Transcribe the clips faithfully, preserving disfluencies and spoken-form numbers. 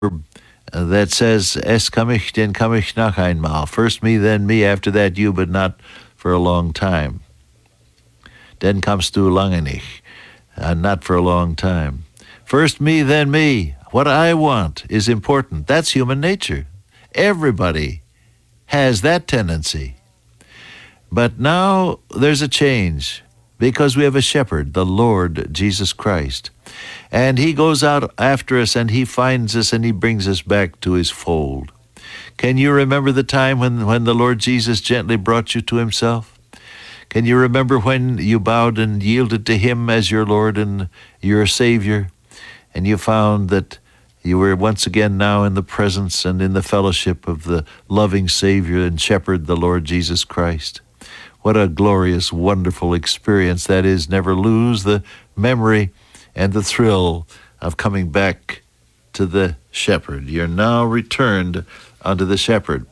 uh, that says, Es komme ich, then komme ich noch einmal. First me, then me, after that you, but not for a long time. Then kommst du lange nicht, uh, not for a long time. First me, then me. What I want is important. That's human nature. Everybody has that tendency. But now there's a change because we have a shepherd, the Lord Jesus Christ. And he goes out after us and he finds us and he brings us back to his fold. Can you remember the time when, when the Lord Jesus gently brought you to himself? Can you remember when you bowed and yielded to him as your Lord and your Savior, and you found that you were once again now in the presence and in the fellowship of the loving Savior and Shepherd, the Lord Jesus Christ? What a glorious, wonderful experience that is. Never lose the memory and the thrill of coming back to the Shepherd. You're now returned unto the Shepherd.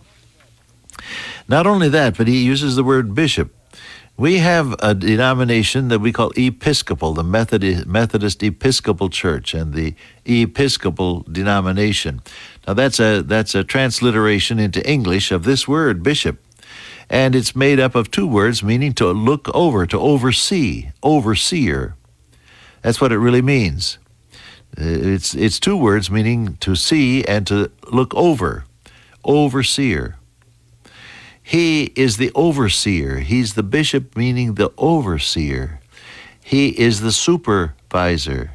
Not only that, but he uses the word bishop. We have a denomination that we call Episcopal, the Methodist, Methodist Episcopal Church, and the Episcopal denomination. Now that's a that's a transliteration into English of this word, bishop. And it's made up of two words meaning to look over, to oversee, overseer. That's what it really means. It's it's two words meaning to see and to look over, overseer. He is the overseer. He's the bishop, meaning the overseer. He is the supervisor.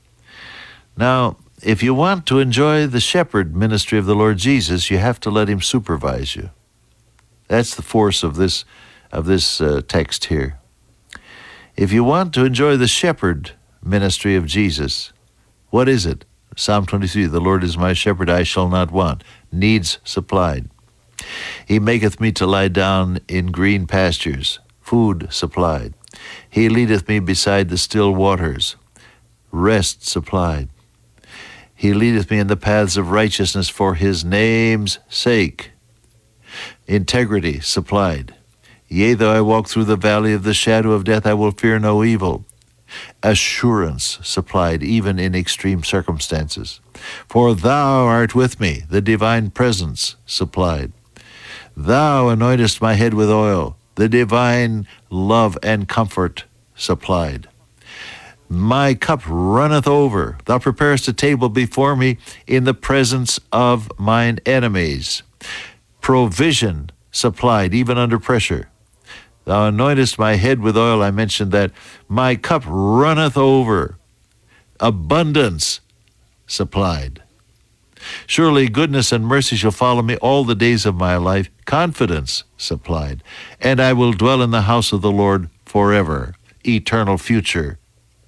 Now, if you want to enjoy the shepherd ministry of the Lord Jesus, you have to let him supervise you. That's the force of this, of this uh, text here. If you want to enjoy the shepherd ministry of Jesus, what is it? Psalm twenty-three, the Lord is my shepherd, I shall not want. Needs supplied. He maketh me to lie down in green pastures, food supplied. He leadeth me beside the still waters, rest supplied. He leadeth me in the paths of righteousness for his name's sake. Integrity supplied. Yea, though I walk through the valley of the shadow of death, I will fear no evil. Assurance supplied, even in extreme circumstances. For thou art with me, the divine presence supplied. Thou anointest my head with oil, the divine love and comfort supplied. My cup runneth over. Thou preparest a table before me in the presence of mine enemies. Provision supplied, even under pressure. Thou anointest my head with oil. I mentioned that. My cup runneth over. Abundance supplied. Surely goodness and mercy shall follow me all the days of my life. Confidence supplied. And I will dwell in the house of the Lord forever. Eternal future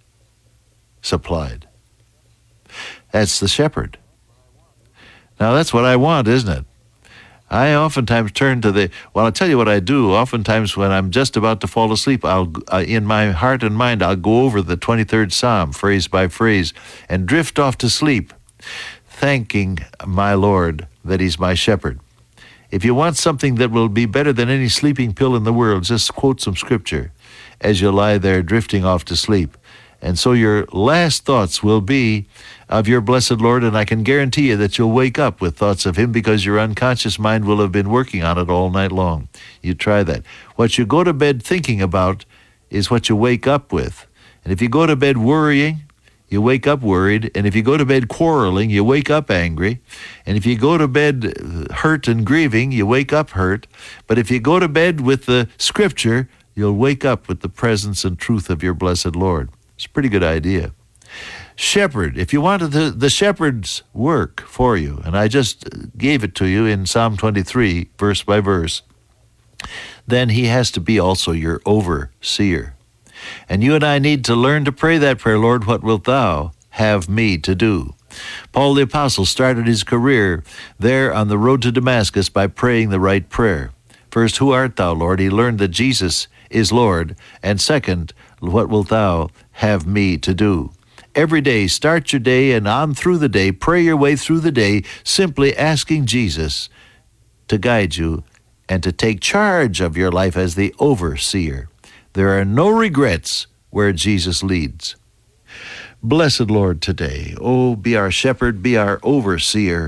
supplied. That's the shepherd. Now that's what I want, isn't it? I oftentimes turn to the, well, I'll tell you what I do. Oftentimes when I'm just about to fall asleep, I'll, uh, in my heart and mind, I'll go over the twenty-third Psalm, phrase by phrase, and drift off to sleep, thanking my Lord that he's my shepherd. If you want something that will be better than any sleeping pill in the world, just quote some scripture as you lie there drifting off to sleep. And so your last thoughts will be of your blessed Lord, and I can guarantee you that you'll wake up with thoughts of him because your unconscious mind will have been working on it all night long. You try that. What you go to bed thinking about is what you wake up with. And if you go to bed worrying, you wake up worried. And if you go to bed quarreling, you wake up angry. And if you go to bed hurt and grieving, you wake up hurt. But if you go to bed with the scripture, you'll wake up with the presence and truth of your blessed Lord. It's a pretty good idea. Shepherd, if you wanted the, the shepherd's work for you, and I just gave it to you in Psalm twenty-three, verse by verse, then he has to be also your overseer. And you and I need to learn to pray that prayer, Lord, what wilt thou have me to do? Paul the Apostle started his career there on the road to Damascus by praying the right prayer. First, who art thou, Lord? He learned that Jesus is Lord. And second, what wilt thou have me to do? Every day, start your day and on through the day, pray your way through the day, simply asking Jesus to guide you and to take charge of your life as the overseer. There are no regrets where Jesus leads. Blessed Lord, today, oh, be our shepherd, be our overseer,